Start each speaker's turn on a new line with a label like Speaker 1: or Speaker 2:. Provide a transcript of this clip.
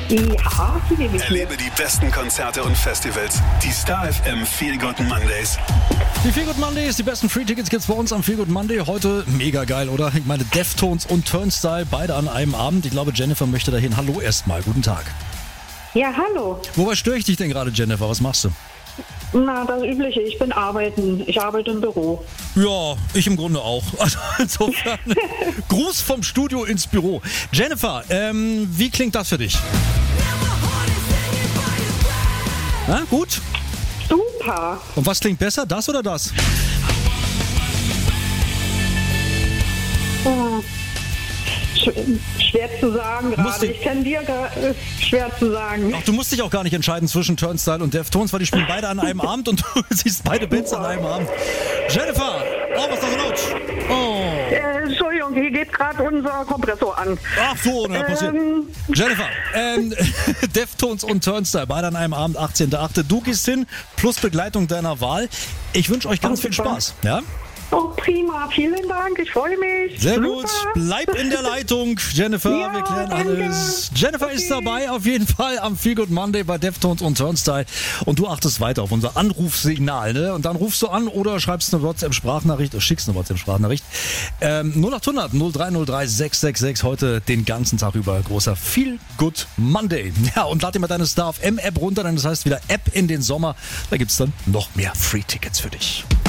Speaker 1: Ja, die nehme ich mir.
Speaker 2: Erlebe die besten Konzerte und Festivals. Die Star FM Feel Good Mondays.
Speaker 3: Die Feel Good Mondays, die besten Free-Tickets gibt's bei uns am Feel Good Monday. Heute mega geil, oder? Ich meine, Deftones und Turnstile, beide an einem Abend. Ich glaube, Jennifer möchte dahin. Hallo erstmal, guten Tag.
Speaker 1: Ja, hallo.
Speaker 3: Wobei störe ich dich denn gerade, Jennifer? Was machst du?
Speaker 1: Na, das Übliche. Ich bin arbeiten. Ich arbeite im Büro.
Speaker 3: Ja, ich im Grunde auch. Also insofern, Gruß vom Studio ins Büro. Jennifer, wie klingt das für dich? Na, gut?
Speaker 1: Super.
Speaker 3: Und was klingt besser, das oder das?
Speaker 1: Schwer zu sagen
Speaker 3: Musste-
Speaker 1: gerade. Ich tendiere, schwer zu sagen.
Speaker 3: Ach, du musst dich auch gar nicht entscheiden zwischen Turnstile und Deftones, weil die spielen beide an einem Abend und du siehst beide Bands an einem Abend. Jennifer! Oh, was ist da so laut? Oh.
Speaker 1: Entschuldigung, hier geht gerade unser Kompressor an.
Speaker 3: Ach so, na, passiert. Jennifer, Deftones und Turnstile, beide an einem Abend, 18.8. Du gehst hin, plus Begleitung deiner Wahl. Ich wünsche euch ganz viel
Speaker 1: super.
Speaker 3: Spaß. Ja?
Speaker 1: Oh, prima. Vielen Dank. Ich freue mich.
Speaker 3: Sehr
Speaker 1: Super.
Speaker 3: gut. Bleib in der Leitung, Jennifer.
Speaker 1: Ja,
Speaker 3: wir klären
Speaker 1: danke.
Speaker 3: alles. Jennifer ist dabei auf jeden Fall am Feel Good Monday bei Deftones und Turnstile. Und du achtest weiter auf unser Anrufsignal. Ne? Und dann rufst du an oder schreibst eine WhatsApp-Sprachnachricht oder schickst eine WhatsApp-Sprachnachricht. 0800 0303 666. Heute den ganzen Tag über großer Feel Good Monday. Ja, und lad dir mal deine Star FM App runter. Denn das heißt wieder App in den Sommer. Da gibt's dann noch mehr Free-Tickets für dich.